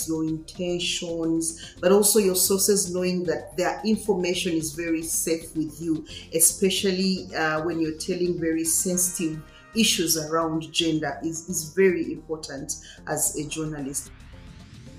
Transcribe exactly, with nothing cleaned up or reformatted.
your intentions, but also your sources knowing that their information is very safe with you, especially uh, when you're telling very sensitive issues around gender is, is very important as a journalist.